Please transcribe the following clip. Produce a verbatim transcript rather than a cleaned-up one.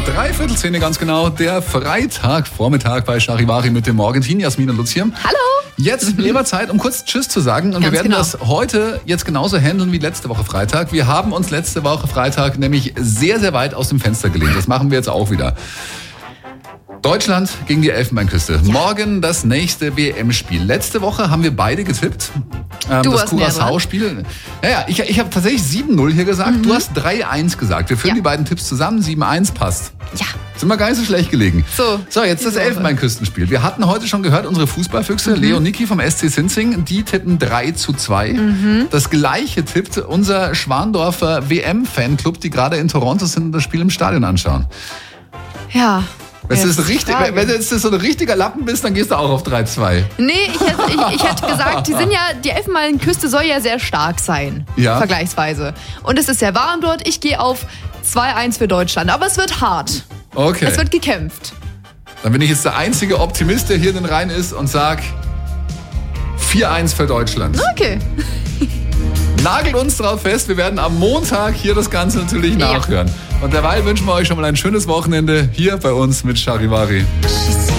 Drei Viertel Zähne ganz genau. Der Freitagvormittag bei Charivari mit dem Morgenteam. Jasmin und Lutz hier. Hallo. Jetzt wäre mhm. Zeit, um kurz Tschüss zu sagen. Und ganz wir werden genau. das heute jetzt genauso handeln wie letzte Woche Freitag. Wir haben uns letzte Woche Freitag nämlich sehr, sehr weit aus dem Fenster gelehnt. Das machen wir jetzt auch wieder. Deutschland gegen die Elfenbeinküste. Ja. Morgen das nächste W M-Spiel. Letzte Woche haben wir beide getippt. Ähm, du das hast Curaçao-Spiel. Ja, ja, ich, ich habe tatsächlich sieben null hier gesagt. Mhm. Du hast drei eins gesagt. Wir führen ja. die beiden Tipps zusammen. sieben eins passt. Ja. Sind wir gar nicht so schlecht gelegen. So, so jetzt das Elfenbeinküstenspiel. Wir hatten heute schon gehört, unsere Fußballfüchse, mhm. Leo und Niki vom S C Sinzing, die tippen drei zu zwei. Mhm. Das gleiche tippt unser Schwandorfer W M-Fanclub, die gerade in Toronto sind und das Spiel im Stadion anschauen. Ja. Wenn du richtig, wenn du jetzt so ein richtiger Lappen bist, dann gehst du auch auf drei zwei. Nee, ich hätte, ich, ich hätte gesagt, die sind ja, die Elfenbeinküste soll ja sehr stark sein. Ja. Vergleichsweise. Und es ist sehr warm dort. Ich gehe auf zwei eins für Deutschland. Aber es wird hart. Okay. Es wird gekämpft. Dann bin ich jetzt der einzige Optimist, der hier in den Reihen ist und sag vier eins für Deutschland. Okay. Nagelt uns drauf fest, wir werden am Montag hier das Ganze natürlich nachhören. Ja. Und derweil wünschen wir euch schon mal ein schönes Wochenende hier bei uns mit Charivari.